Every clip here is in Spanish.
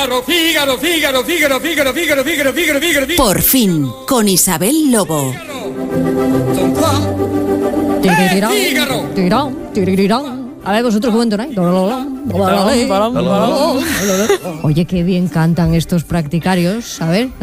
Fígaro, Fígaro, Fígaro, Fígaro, Fígaro, Fígaro, Fígaro, Fígaro, Fígaro. Por fin, con Isabel Lobo. Don Juan. Fígaro. A ver, vosotros cuento, ¿no? Oye, qué bien cantan estos practicarios. A ver.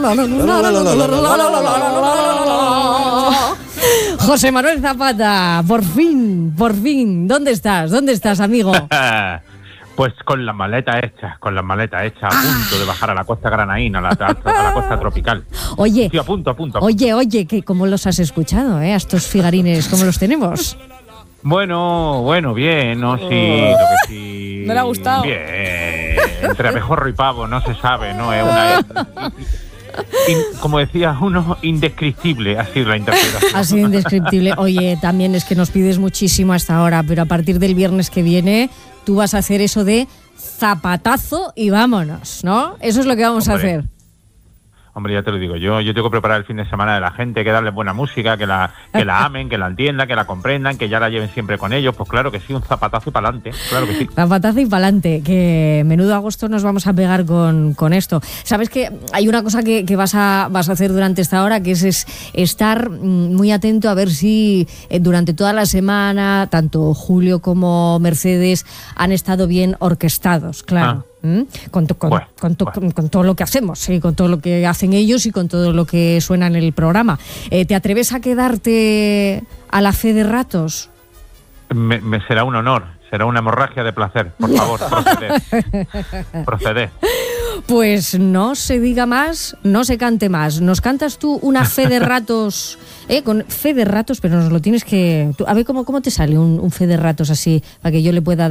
José Manuel Zapata, por fin. ¿Dónde estás, amigo? Pues con la maleta hecha, a punto de bajar a la costa granaína, a la costa tropical. Oye, sí, a punto. Oye, que ¿cómo los has escuchado, a estos figarines? ¿Cómo los tenemos? Bueno, bien, ¿no? Sí, lo que sí... ¿No le ha gustado? Bien, entre abejorro y pavo, no se sabe, ¿no? Es una... como decía uno, indescriptible ha sido la interpretación. Ha sido indescriptible. Oye, también es que nos pides muchísimo hasta ahora, pero a partir del viernes que viene tú vas a hacer eso de zapatazo y vámonos, ¿no? Eso es lo que vamos a hacer. Hombre, ya te lo digo, yo tengo que preparar el fin de semana de la gente, que darle buena música, que la amen, que la entiendan, que la comprendan, que ya la lleven siempre con ellos. Pues claro que sí, un zapatazo y pa'lante, claro que sí. Zapatazo y pa'lante, que menudo agosto nos vamos a pegar con esto. Sabes que hay una cosa que vas a hacer durante esta hora, que es estar muy atento a ver si durante toda la semana, tanto Julio como Mercedes han estado bien orquestados, claro. Con todo lo que hacemos, ¿sí? Con todo lo que hacen ellos y con todo lo que suena en el programa. ¿Te atreves a quedarte a la fe de ratos? Me será un honor, será una hemorragia de placer. Por favor, proceded. Pues no se diga más, no se cante más. ¿Nos cantas tú una fe de ratos? Con fe de ratos, pero nos lo tienes que... A ver, ¿cómo te sale un fe de ratos así, para que yo le pueda